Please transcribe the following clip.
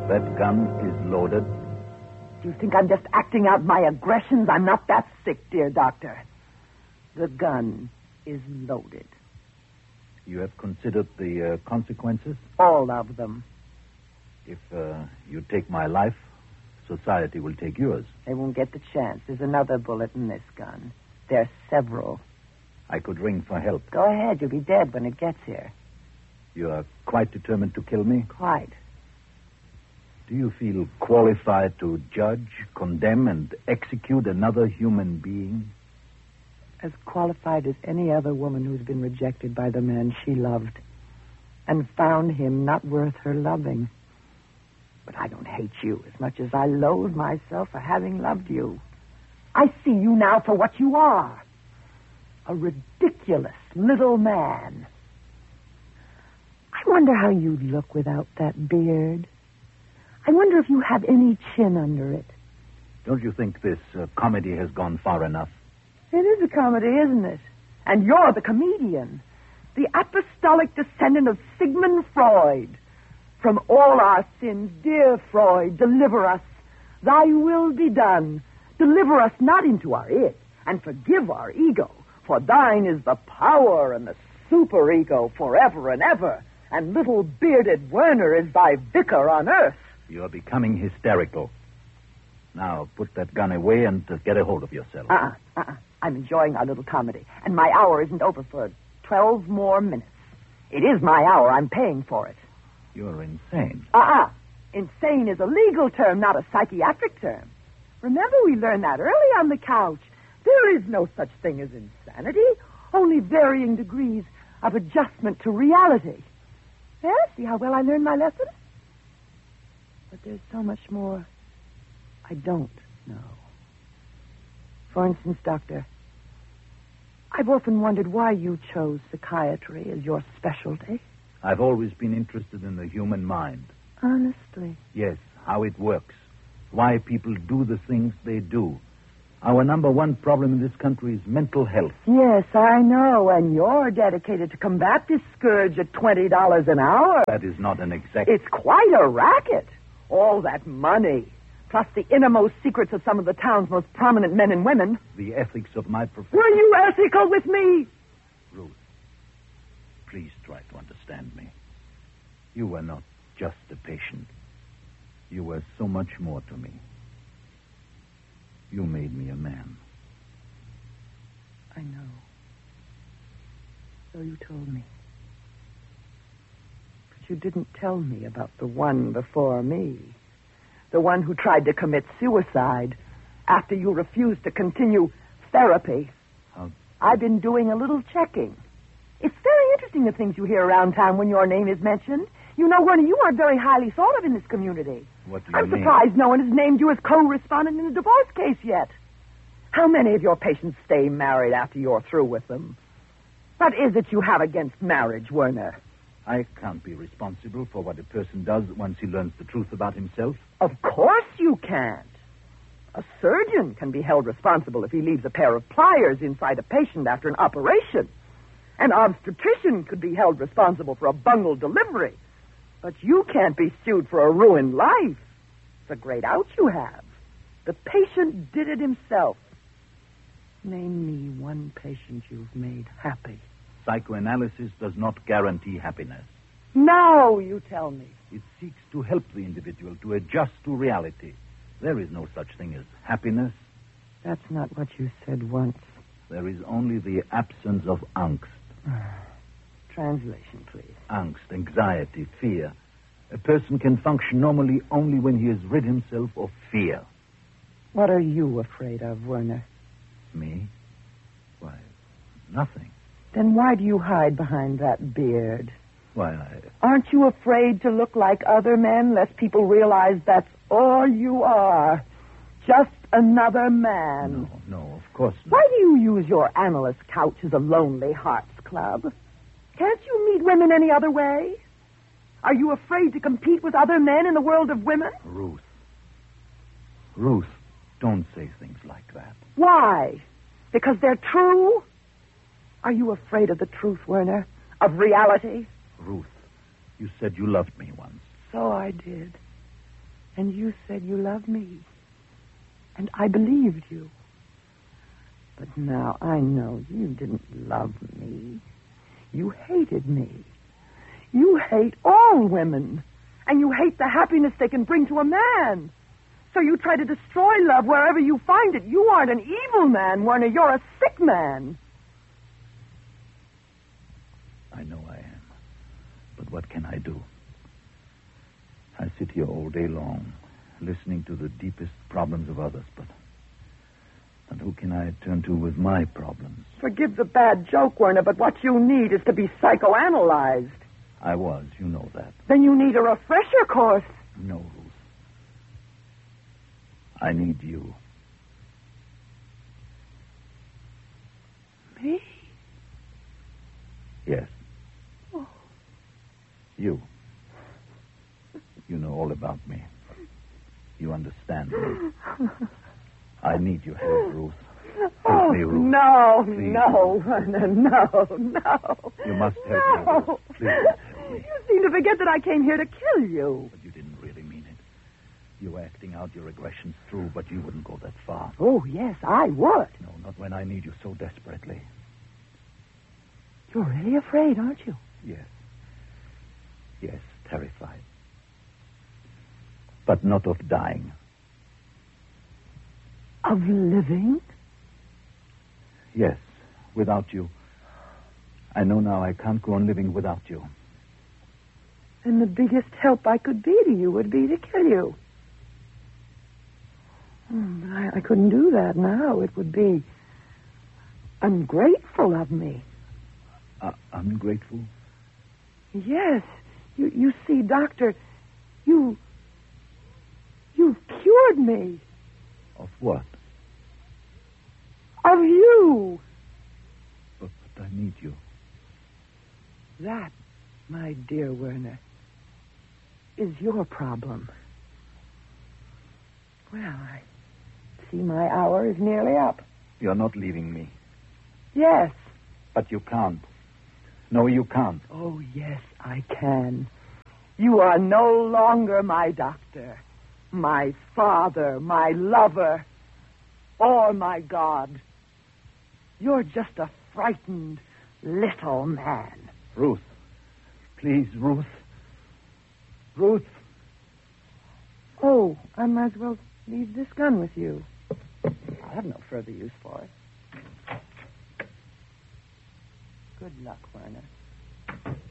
That gun is loaded. Do you think I'm just acting out my aggressions? I'm not that sick, dear doctor. The gun is loaded. You have considered the consequences? All of them. If you take my life, society will take yours. They won't get the chance. There's another bullet in this gun. There's several. I could ring for help. Go ahead. You'll be dead when it gets here. You are quite determined to kill me? Quite. Do you feel qualified to judge, condemn, and execute another human being? As qualified as any other woman who's been rejected by the man she loved and found him not worth her loving. But I don't hate you as much as I loathe myself for having loved you. I see you now for what you are. A ridiculous little man. I wonder how you'd look without that beard. I wonder if you have any chin under it. Don't you think this comedy has gone far enough? It is a comedy, isn't it? And you're the comedian. The apostolic descendant of Sigmund Freud. From all our sins, dear Freud, deliver us. Thy will be done. Deliver us not into our it, and forgive our ego. For thine is the power and the superego forever and ever. And little bearded Werner is thy vicar on earth. You are becoming hysterical. Now, put that gun away and get a hold of yourself. I'm enjoying our little comedy. And my hour isn't over for 12 more minutes. It is my hour. I'm paying for it. You're insane. Insane is a legal term, not a psychiatric term. Remember, we learned that early on the couch. There is no such thing as insanity, only varying degrees of adjustment to reality. Yes, see how well I learned my lesson? But there's so much more I don't know. For instance, Doctor, I've often wondered why you chose psychiatry as your specialty. I've always been interested in the human mind. Honestly? Yes, how it works. Why people do the things they do. Our number one problem in this country is mental health. Yes, I know, and you're dedicated to combat this scourge at $20 an hour. That is not an exact... It's quite a racket. All that money, plus the innermost secrets of some of the town's most prominent men and women. The ethics of my profession. Were you ethical with me? Ruth, please try to understand me. You were not just a patient. You were so much more to me. You made me a man. I know. So you told me. But you didn't tell me about the one before me. The one who tried to commit suicide after you refused to continue therapy. I've been doing a little checking. It's very interesting the things you hear around town when your name is mentioned. You know, Werner, you aren't very highly thought of in this community. What do you mean? I'm surprised no one has named you as co-respondent in a divorce case yet. How many of your patients stay married after you're through with them? What is it you have against marriage, Werner? I can't be responsible for what a person does once he learns the truth about himself. Of course you can't. A surgeon can be held responsible if he leaves a pair of pliers inside a patient after an operation. An obstetrician could be held responsible for a bungled delivery. But you can't be sued for a ruined life. It's a great out you have. The patient did it himself. Name me one patient you've made happy. Psychoanalysis does not guarantee happiness. No, you tell me. It seeks to help the individual to adjust to reality. There is no such thing as happiness. That's not what you said once. There is only the absence of angst. Translation, please. Angst, anxiety, fear. A person can function normally only when he has rid himself of fear. What are you afraid of, Werner? Me? Why, nothing. Then why do you hide behind that beard? Why, Aren't you afraid to look like other men, lest people realize that's all you are? Just another man. No, of course not. Why do you use your analyst couch as a lonely hearts club? Can't you meet women any other way? Are you afraid to compete with other men in the world of women? Ruth, don't say things like that. Why? Because they're true? Are you afraid of the truth, Werner? Of reality? Ruth, you said you loved me once. So I did. And you said you loved me. And I believed you. But now I know you didn't love me. You hated me. You hate all women. And you hate the happiness they can bring to a man. So you try to destroy love wherever you find it. You aren't an evil man, Werner. You're a sick man. I know I am. But what can I do? I sit here all day long, listening to the deepest problems of others, but who can I turn to with my problems? Forgive the bad joke, Werner, but what you need is to be psychoanalyzed. I was, you know that. Then you need a refresher course. No, Ruth. I need you. Me? Yes. Oh. You. You know all about me. You understand me. I need your help, Ruth. Help me, Ruth. No, Please. no, Werner, no. You must help me, Ruth. Please help me. You seem to forget that I came here to kill you. But you didn't really mean it. You were acting out your aggressions through, but you wouldn't go that far. Oh, yes, I would. No, not when I need you so desperately. You're really afraid, aren't you? Yes. Yes, terrified. But not of dying. Of living? Yes, without you. I know now I can't go on living without you. And the biggest help I could be to you would be to kill you. But I couldn't do that now. It would be ungrateful of me. Ungrateful? Yes. You see, Doctor, you've cured me. Of what? Of you. But I need you. That, my dear Werner, is your problem. Well, I see my hour is nearly up. You're not leaving me. Yes. But you can't. No, you can't. Oh, yes, I can. You are no longer my doctor, my father, my lover, or my God. You're just a frightened little man. Ruth. Please, Ruth. Ruth. Oh, I might as well leave this gun with you. I have no further use for it. Good luck, Werner.